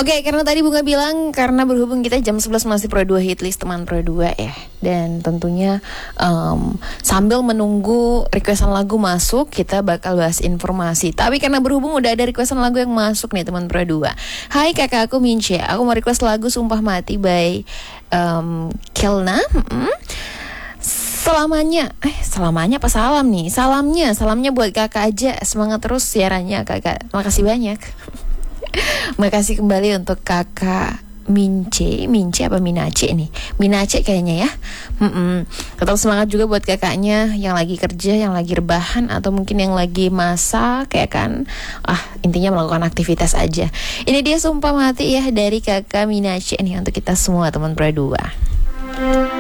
Oke, karena tadi Bunga bilang karena berhubung kita jam 11 masih Pro 2 Hitlist teman Pro 2 ya. Dan tentunya sambil menunggu requestan lagu masuk, kita bakal bahas informasi. Tapi karena berhubung udah ada requestan lagu yang masuk nih teman Pro 2. Hai kakak, aku Mince. Aku mau request lagu Sumpah Mati by Kelna. Selamanya apa salam nih? Salamnya buat kakak aja. Semangat terus siarannya kakak. Makasih banyak. Makasih kembali untuk kakak Mince apa Minace nih? Minace kayaknya ya. Tetap semangat juga buat kakaknya yang lagi kerja, yang lagi rebahan, atau mungkin yang lagi masak kayak kan. Intinya melakukan aktivitas aja. Ini dia Sumpah Mati ya dari kakak Minace nih untuk kita semua teman Pro 2.